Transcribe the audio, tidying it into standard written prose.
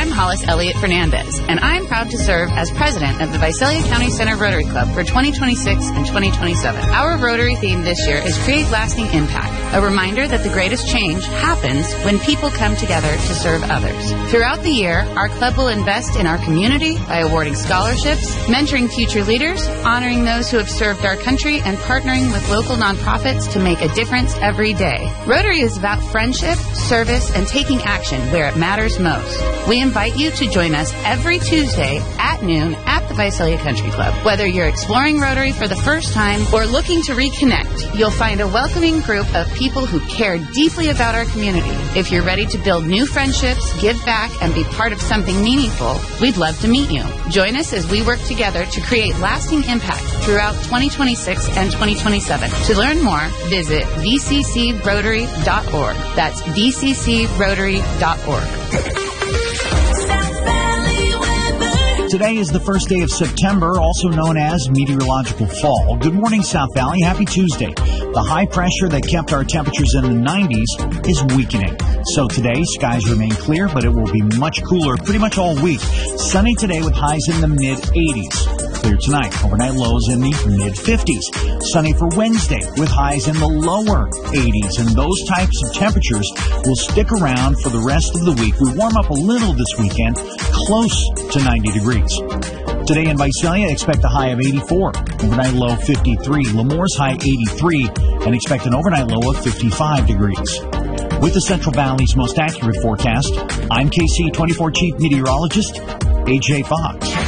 I'm Hollis Elliott Fernandez, and I'm proud to serve as president of the Visalia County Center Rotary Club for 2026 and 2027. Our Rotary theme this year is Create Lasting Impact, a reminder that the greatest change happens when people come together to serve others. Throughout the year, our club will invest in our community by awarding scholarships, mentoring future leaders, honoring those who have served our country, and partnering with local nonprofits to make a difference every day. Rotary is about friendship, service, and taking action where it matters most. We invite you to join us every Tuesday at noon at the Visalia Country Club. Whether you're exploring Rotary for the first time or looking to reconnect, you'll find a welcoming group of people who care deeply about our community. If you're ready to build new friendships, give back, and be part of something meaningful, we'd love to meet you. Join us as we work together to create lasting impact throughout 2026 and 2027. To learn more, visit vccrotary.org. That's vccrotary.org. Today is the first day of September, also known as meteorological fall. Good morning, South Valley. Happy Tuesday. The high pressure that kept our temperatures in the 90s is weakening. So today, skies remain clear, but it will be much cooler pretty much all week. Sunny today with highs in the mid-80s. Clear tonight. Overnight lows in the mid-50s. Sunny for Wednesday with highs in the lower 80s. And those types of temperatures will stick around for the rest of the week. We warm up a little this weekend, close to 90 degrees. Today in Visalia, expect a high of 84. Overnight low 53. Lemore's high 83. And expect an overnight low of 55 degrees. With the Central Valley's most accurate forecast, I'm KC24 Chief Meteorologist A.J. Fox.